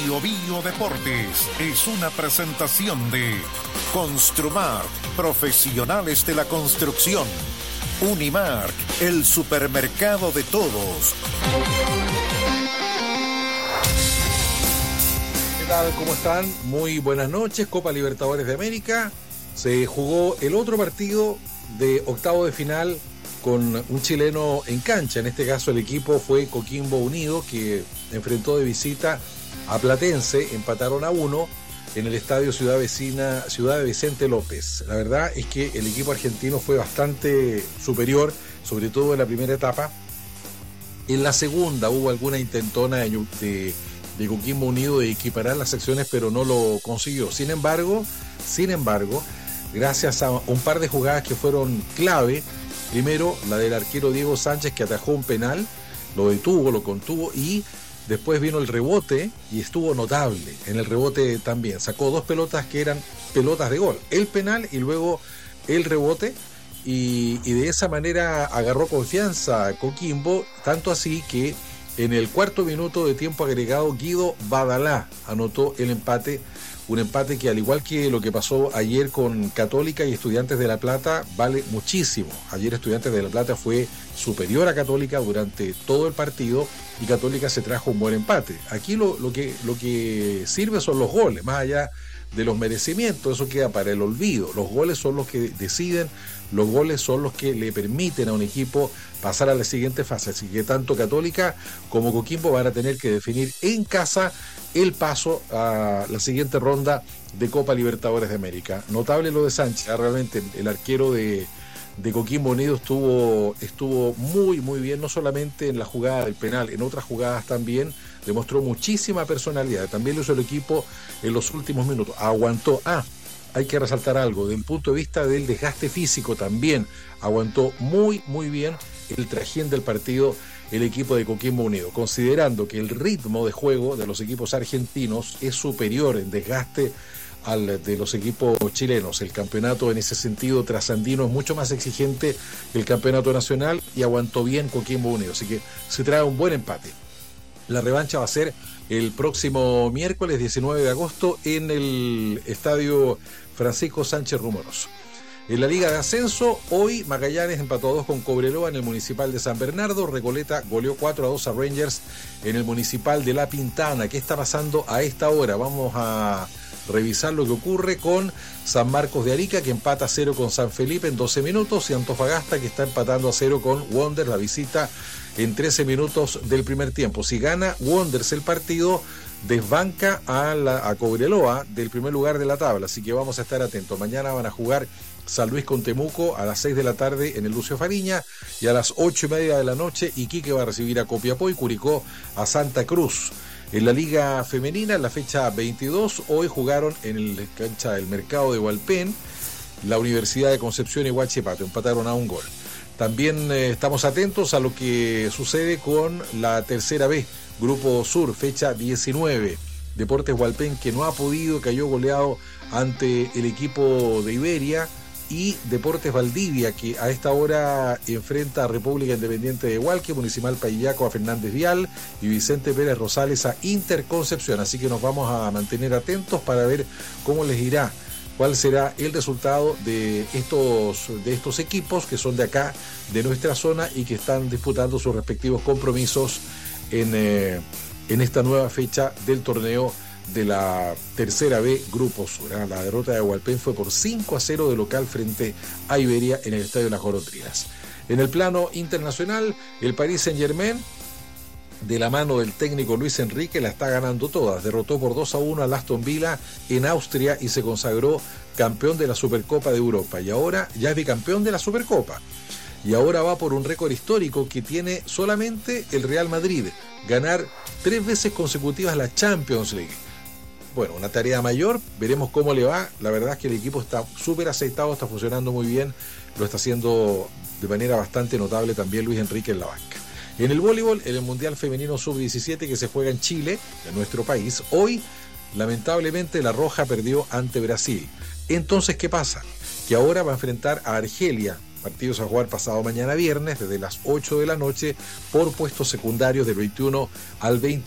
Bio Bio Deportes es una presentación de Construmar, profesionales de la construcción. Unimark, el supermercado de todos. ¿Qué tal? ¿Cómo están? Muy buenas noches. Copa Libertadores de América. Se jugó el otro partido de octavo de final con un chileno en cancha. En este caso el equipo fue Coquimbo Unido, que enfrentó de visita a Platense. Empataron a 1 en el estadio Ciudad de Vicente López. La verdad es que el equipo argentino fue bastante superior, sobre todo en la primera etapa. En la segunda hubo alguna intentona de Coquimbo Unido de equiparar las secciones, pero no lo consiguió. Sin embargo, gracias a un par de jugadas que fueron clave, primero la del arquero Diego Sánchez, que atajó un penal, lo detuvo, lo contuvo, y después vino el rebote y estuvo notable en el rebote también. Sacó dos pelotas que eran pelotas de gol, el penal y luego el rebote, y de esa manera agarró confianza Coquimbo, tanto así que en el cuarto minuto de tiempo agregado Guido Badalá anotó el empate. Un empate que, al igual que lo que pasó ayer con Católica y Estudiantes de La Plata, vale muchísimo. Ayer Estudiantes de La Plata fue superior a Católica durante todo el partido y Católica se trajo un buen empate. Aquí lo que sirve son los goles, más allá de los merecimientos, eso queda para el olvido. Los goles son los que deciden, los goles son los que le permiten a un equipo pasar a la siguiente fase. Así que tanto Católica como Coquimbo van a tener que definir en casa el paso a la siguiente ronda de Copa Libertadores de América. Notable lo de Sánchez, realmente el arquero de Coquimbo Unido estuvo muy bien, no solamente en la jugada del penal, en otras jugadas también demostró muchísima personalidad. También lo hizo el equipo en los últimos minutos, aguantó. Hay que resaltar algo, desde el punto de vista del desgaste físico también aguantó muy bien el trajín del partido el equipo de Coquimbo Unido, considerando que el ritmo de juego de los equipos argentinos es superior en desgaste al de los equipos chilenos. El campeonato en ese sentido trasandino es mucho más exigente que el campeonato nacional, y aguantó bien Coquimbo Unido, así que se trae un buen empate. La revancha va a ser el próximo miércoles 19 de agosto en el estadio Francisco Sánchez Rumoroso. En la Liga de Ascenso, hoy Magallanes empató a 2 con Cobreloa en el Municipal de San Bernardo. Recoleta goleó 4-2 a Rangers en el Municipal de La Pintana. ¿Qué está pasando a esta hora? Vamos a revisar lo que ocurre con San Marcos de Arica, que empata a 0 con San Felipe en 12 minutos, y Antofagasta, que está empatando a 0 con Wanderers, la visita en 13 minutos del primer tiempo. Si gana Wanderers el partido, desbanca a Cobreloa del primer lugar de la tabla, así que vamos a estar atentos. Mañana van a jugar San Luis con Temuco a las 6 de la tarde en el Lucio Fariña, y a las 8:30 de la noche Iquique va a recibir a Copiapó y Curicó a Santa Cruz. En la Liga Femenina, en la fecha 22, hoy jugaron en el cancha del Mercado de Hualpén la Universidad de Concepción y Huachipato, empataron a 1 gol. También estamos atentos a lo que sucede con la tercera B, Grupo Sur, fecha 19. Deportes Hualpén, que no ha podido, cayó goleado ante el equipo de Iberia, y Deportes Valdivia, que a esta hora enfrenta a República Independiente de Hualque, Municipal Payillaco a Fernández Vial y Vicente Pérez Rosales a Interconcepción. Así que nos vamos a mantener atentos para ver cómo les irá, cuál será el resultado de estos equipos que son de acá, de nuestra zona, y que están disputando sus respectivos compromisos en esta nueva fecha del torneo de la tercera B Grupo Sur. La derrota de Hualpén fue por 5-0 de local frente a Iberia en el Estadio Las Golondrinas. En el plano internacional, el Paris Saint-Germain, de la mano del técnico Luis Enrique, la está ganando todas. Derrotó por 2-1 al Aston Villa en Austria y se consagró campeón de la Supercopa de Europa. Y ahora ya es bicampeón de la Supercopa. Y ahora va por un récord histórico que tiene solamente el Real Madrid: ganar 3 veces consecutivas la Champions League. Bueno, una tarea mayor, veremos cómo le va. La verdad es que el equipo está súper aceitado, está funcionando muy bien, lo está haciendo de manera bastante notable también Luis Enrique en la banca. En el voleibol, en el Mundial Femenino Sub-17 que se juega en Chile, en nuestro país, hoy lamentablemente la Roja perdió ante Brasil. Entonces, ¿qué pasa? Que ahora va a enfrentar a Argelia. Partidos a jugar pasado mañana viernes desde las 8 de la noche por puestos secundarios del 21 al 20.